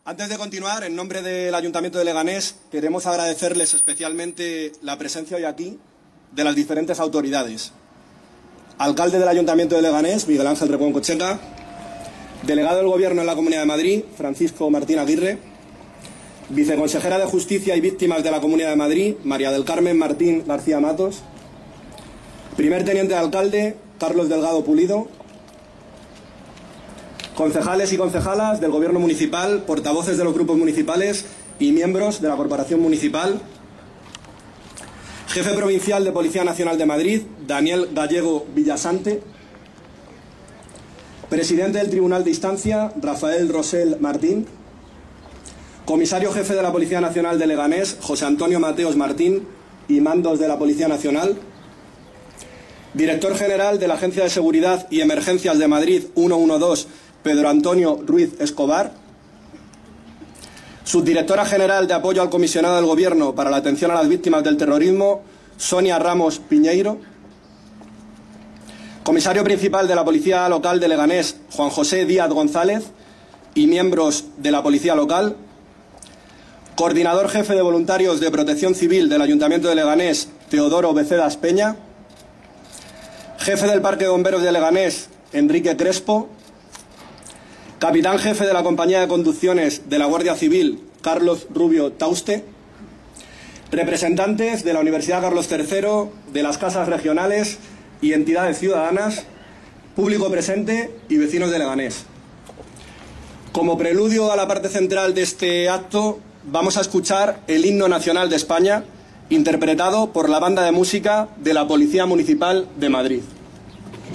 Antes de continuar, en nombre del Ayuntamiento de Leganés, queremos agradecerles especialmente la presencia hoy aquí de las diferentes autoridades. Alcalde del Ayuntamiento de Leganés, Miguel Ángel Recuenco Checa, delegado del Gobierno en la Comunidad de Madrid, Francisco Martín Aguirre, viceconsejera de Justicia y Víctimas de la Comunidad de Madrid, María del Carmen Martín García Matos, primer teniente de alcalde, Carlos Delgado Pulido, concejales y concejalas del Gobierno municipal, portavoces de los grupos municipales y miembros de la Corporación Municipal, jefe provincial de Policía Nacional de Madrid, Daniel Gallego Villasante, presidente del Tribunal de Instancia, Rafael Rosell Martín, comisario jefe de la Policía Nacional de Leganés, José Antonio Mateos Martín, y mandos de la Policía Nacional, director general de la Agencia de Seguridad y Emergencias de Madrid 112, Pedro Antonio Ruiz Escobar, subdirectora general de Apoyo al Comisionado del Gobierno para la Atención a las Víctimas del Terrorismo, Sonia Ramos Piñeiro, comisario principal de la Policía Local de Leganés, Juan José Díaz González, y miembros de la Policía Local, coordinador jefe de voluntarios de Protección Civil del Ayuntamiento de Leganés, Teodoro Becedas Peña, jefe del Parque de Bomberos de Leganés, Enrique Crespo, capitán jefe de la Compañía de Conducciones de la Guardia Civil, Carlos Rubio Tauste, representantes de la Universidad Carlos III, de las casas regionales y entidades ciudadanas, público presente y vecinos de Leganés. Como preludio a la parte central de este acto, vamos a escuchar el himno nacional de España, interpretado por la banda de música de la Policía Municipal de Madrid.